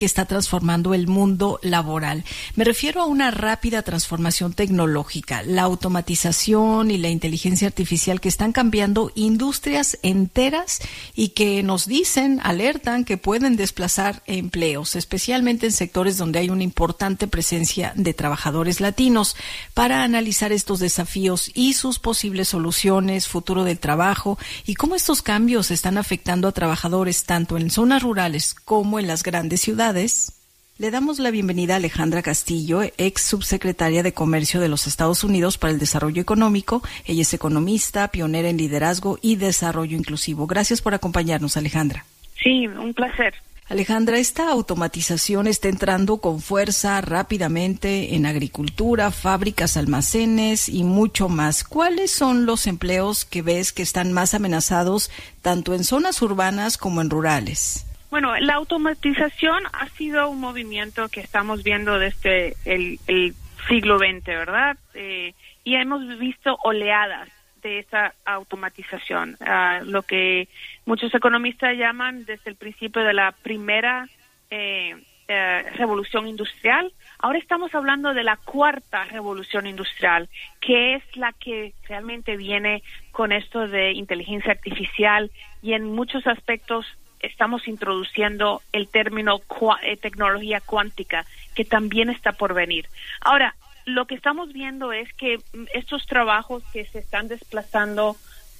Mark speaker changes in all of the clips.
Speaker 1: que está transformando el mundo laboral. Me refiero a una rápida transformación tecnológica, la automatización y la inteligencia artificial que están cambiando industrias enteras y que nos dicen, alertan que pueden desplazar empleos, especialmente en sectores donde hay una importante presencia de trabajadores latinos. Para analizar estos desafíos y sus posibles soluciones, futuro del trabajo y cómo estos cambios están afectando a trabajadores tanto en zonas rurales como en las grandes ciudades, le damos la bienvenida a Alejandra Castillo, ex subsecretaria de Comercio de los Estados Unidos para el Desarrollo Económico. Ella es economista, pionera en liderazgo y desarrollo inclusivo. Gracias por acompañarnos, Alejandra.
Speaker 2: Sí, un placer.
Speaker 1: Alejandra, esta automatización está entrando con fuerza rápidamente en agricultura, fábricas, almacenes y mucho más. ¿Cuáles son los empleos que ves que están más amenazados tanto en zonas urbanas como en rurales?
Speaker 2: Bueno, la automatización ha sido un movimiento que estamos viendo desde el siglo XX, ¿verdad? Y hemos visto oleadas de esa automatización, lo que muchos economistas llaman desde el principio de la primera revolución industrial. Ahora estamos hablando de la cuarta revolución industrial, que es la que realmente viene con esto de inteligencia artificial y en muchos aspectos estamos introduciendo el término tecnología cuántica, que también está por venir. Ahora, lo que estamos viendo es que estos trabajos que se están desplazando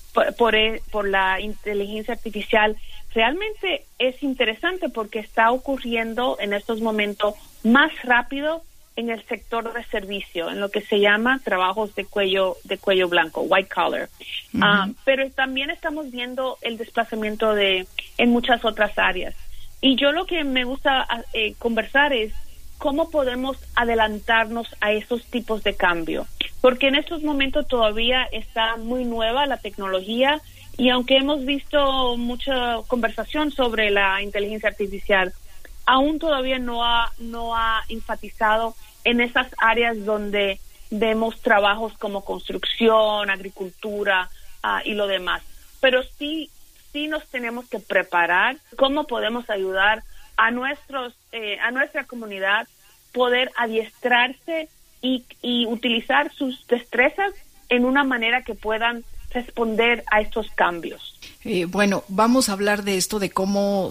Speaker 2: por la inteligencia artificial realmente es interesante porque está ocurriendo en estos momentos más rápido en el sector de servicio, en lo que se llama trabajos de cuello blanco, white collar. Uh-huh. Pero también estamos viendo el desplazamiento en muchas otras áreas. Y yo lo que me gusta conversar es cómo podemos adelantarnos a esos tipos de cambio. Porque en estos momentos todavía está muy nueva la tecnología y aunque hemos visto mucha conversación sobre la inteligencia artificial, aún todavía no ha enfatizado en esas áreas donde vemos trabajos como construcción, agricultura y lo demás. Pero sí nos tenemos que preparar cómo podemos ayudar a nuestra comunidad poder adiestrarse y utilizar sus destrezas en una manera que puedan responder a estos cambios.
Speaker 1: Bueno, vamos a hablar de esto, de cómo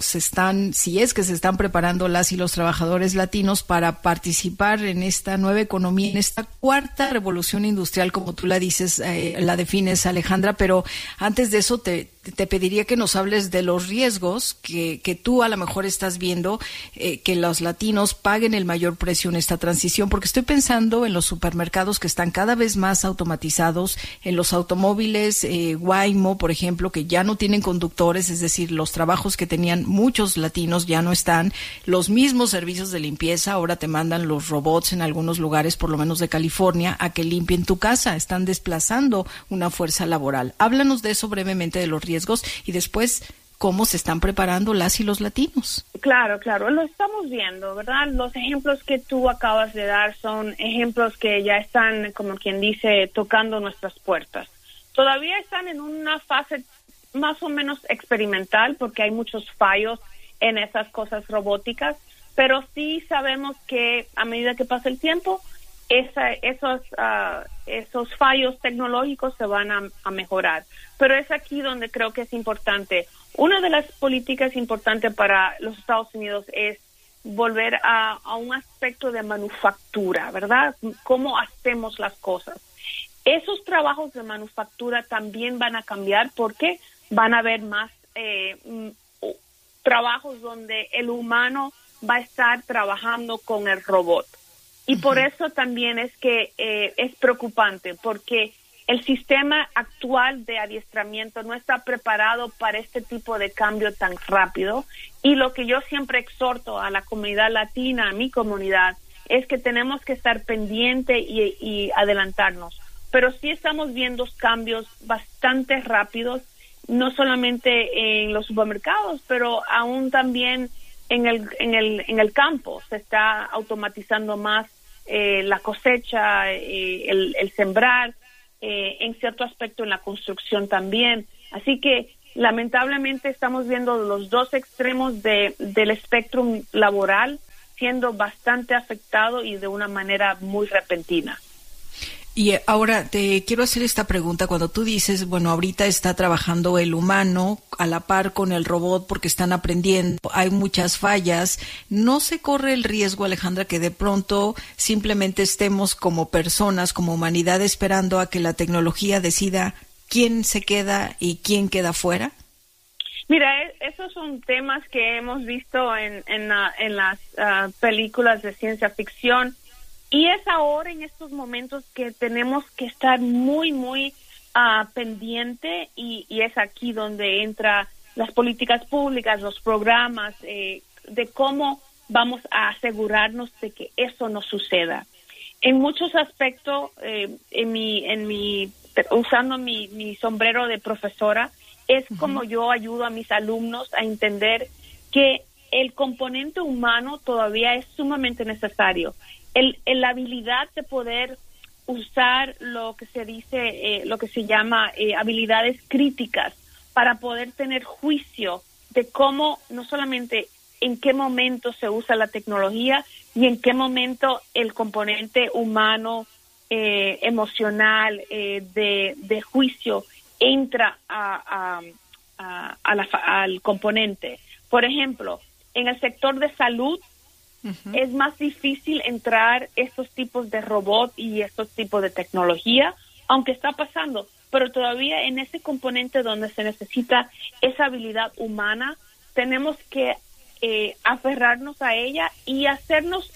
Speaker 1: si es que se están preparando las y los trabajadores latinos para participar en esta nueva economía, en esta cuarta revolución industrial, como tú la dices, la defines, Alejandra, pero antes de eso te pediría que nos hables de los riesgos que tú a lo mejor estás viendo, que los latinos paguen el mayor precio en esta transición, porque estoy pensando en los supermercados que están cada vez más automatizados, en los automóviles, Waymo, por ejemplo, que ya no tienen conductores, es decir, los trabajos que tenían muchos latinos ya no están, los mismos servicios de limpieza, ahora te mandan los robots en algunos lugares, por lo menos de California, a que limpien tu casa, están desplazando una fuerza laboral. Háblanos de eso brevemente, de los riesgos y después cómo se están preparando las y los latinos.
Speaker 2: Claro, lo estamos viendo, ¿verdad? Los ejemplos que tú acabas de dar son ejemplos que ya están, como quien dice, tocando nuestras puertas. Todavía están en una fase más o menos experimental porque hay muchos fallos en esas cosas robóticas, pero sí sabemos que a medida que pasa el tiempo, esos fallos tecnológicos se van a mejorar. Pero es aquí donde creo que es importante. Una de las políticas importantes para los Estados Unidos es volver a un aspecto de manufactura, ¿verdad? Cómo hacemos las cosas. Esos trabajos de manufactura también van a cambiar porque van a haber más trabajos donde el humano va a estar trabajando con el robot. Y por eso también es que es preocupante, porque el sistema actual de adiestramiento no está preparado para este tipo de cambio tan rápido. Y lo que yo siempre exhorto a la comunidad latina, a mi comunidad, es que tenemos que estar pendiente y adelantarnos. Pero sí estamos viendo cambios bastante rápidos, no solamente en los supermercados, pero aún también en el campo. Se está automatizando más la cosecha, el sembrar, en cierto aspecto en la construcción también. Así que lamentablemente estamos viendo los dos extremos del espectro laboral siendo bastante afectado y de una manera muy repentina.
Speaker 1: Y ahora te quiero hacer esta pregunta. Cuando tú dices, bueno, ahorita está trabajando el humano a la par con el robot porque están aprendiendo, hay muchas fallas, ¿no se corre el riesgo, Alejandra, que de pronto simplemente estemos como personas, como humanidad, esperando a que la tecnología decida quién se queda y quién queda fuera?
Speaker 2: Mira, esos son temas que hemos visto en las películas de ciencia ficción. Y es ahora, en estos momentos, que tenemos que estar muy, muy pendiente y es aquí donde entra las políticas públicas, los programas, de cómo vamos a asegurarnos de que eso no suceda. En muchos aspectos, usando mi sombrero de profesora, es como yo ayudo a mis alumnos a entender que el componente humano todavía es sumamente necesario. La habilidad de poder usar lo que se dice, lo que se llama habilidades críticas para poder tener juicio de cómo, no solamente en qué momento se usa la tecnología y en qué momento el componente humano, emocional, de juicio entra al componente. Por ejemplo, en el sector de salud, es más difícil entrar estos tipos de robot y estos tipos de tecnología, aunque está pasando, pero todavía en ese componente donde se necesita esa habilidad humana, tenemos que aferrarnos a ella y hacernos,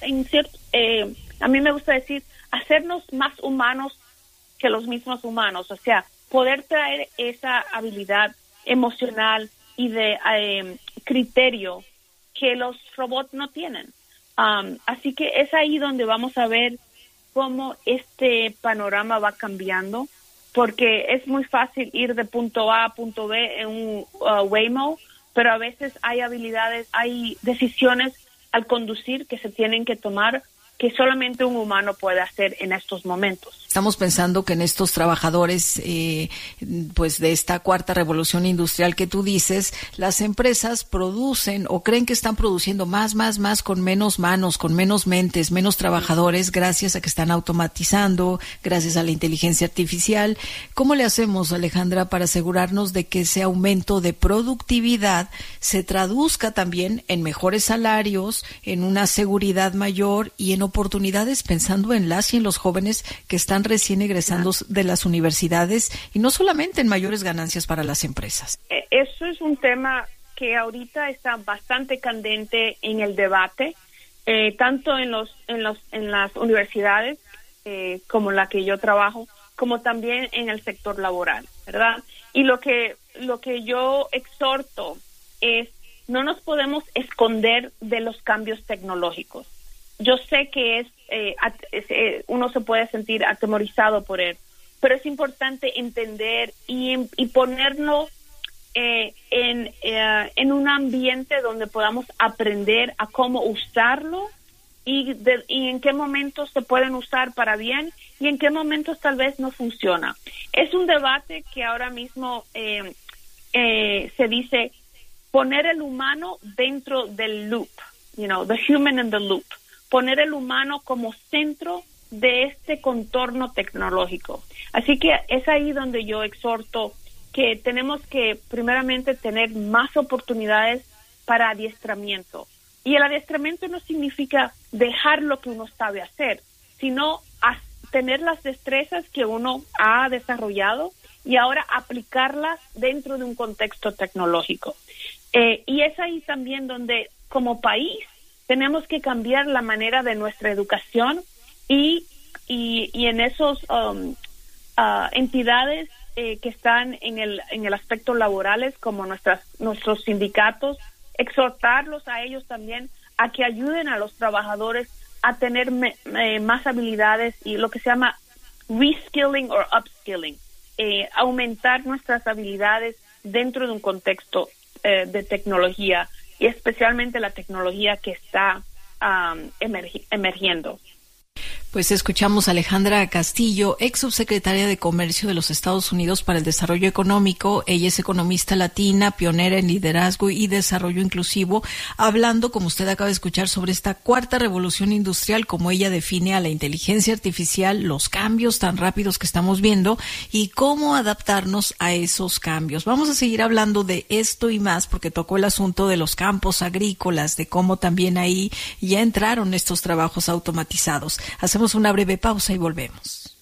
Speaker 2: a mí me gusta decir, hacernos más humanos que los mismos humanos, o sea, poder traer esa habilidad emocional y de criterio que los robots no tienen. Así que es ahí donde vamos a ver cómo este panorama va cambiando, porque es muy fácil ir de punto A a punto B en un Waymo, pero a veces hay habilidades, hay decisiones al conducir que se tienen que tomar que solamente un humano puede hacer en estos momentos.
Speaker 1: Estamos pensando que en estos trabajadores, pues de esta cuarta revolución industrial que tú dices, las empresas producen o creen que están produciendo más con menos manos, con menos mentes, menos trabajadores, gracias a que están automatizando, gracias a la inteligencia artificial. ¿Cómo le hacemos, Alejandra, para asegurarnos de que ese aumento de productividad se traduzca también en mejores salarios, en una seguridad mayor y en oportunidades, pensando en las y en los jóvenes que están recién egresando de las universidades y no solamente en mayores ganancias para las empresas?
Speaker 2: Eso es un tema que ahorita está bastante candente en el debate, tanto en las universidades como la que yo trabajo, como también en el sector laboral, ¿verdad? Y lo que yo exhorto es, no nos podemos esconder de los cambios tecnológicos. Yo sé que uno se puede sentir atemorizado por él, pero es importante entender y ponerlo en un ambiente donde podamos aprender a cómo usarlo y en qué momentos se pueden usar para bien y en qué momentos tal vez no funciona. Es un debate que ahora mismo se dice poner el humano dentro del loop, the human in the loop. Poner el humano como centro de este contorno tecnológico. Así que es ahí donde yo exhorto que tenemos que primeramente tener más oportunidades para adiestramiento. Y el adiestramiento no significa dejar lo que uno sabe hacer, sino tener las destrezas que uno ha desarrollado y ahora aplicarlas dentro de un contexto tecnológico. Y es ahí también donde, como país, tenemos que cambiar la manera de nuestra educación y en esos entidades que están en el aspecto laborales, como nuestros sindicatos, exhortarlos a ellos también a que ayuden a los trabajadores a tener más habilidades y lo que se llama reskilling o upskilling, aumentar nuestras habilidades dentro de un contexto de tecnología y especialmente la tecnología que está emergiendo.
Speaker 1: Pues escuchamos a Alejandra Castillo, ex subsecretaria de Comercio de los Estados Unidos para el Desarrollo Económico. Ella es economista latina, pionera en liderazgo y desarrollo inclusivo, hablando, como usted acaba de escuchar, sobre esta cuarta revolución industrial, como ella define a la inteligencia artificial, los cambios tan rápidos que estamos viendo y cómo adaptarnos a esos cambios. Vamos a seguir hablando de esto y más, porque tocó el asunto de los campos agrícolas, de cómo también ahí ya entraron estos trabajos automatizados. Hacemos una breve pausa y volvemos.